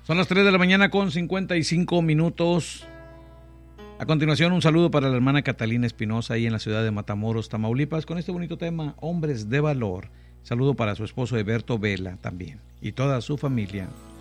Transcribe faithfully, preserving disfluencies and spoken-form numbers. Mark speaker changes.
Speaker 1: Son las tres de la mañana con cincuenta y cinco minutos. A continuación, un saludo para la hermana Catalina Espinosa, ahí en la ciudad de Matamoros, Tamaulipas, con este bonito tema, Hombres de Valor. Saludo para su esposo Eberto Vela también, y toda su familia.